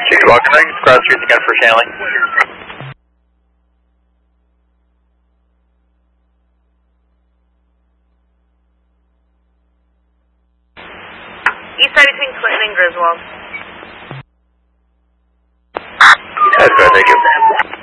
Chicken welcoming, cross streets again for Shanley. East side between Clinton and Griswold. That's good, thank you.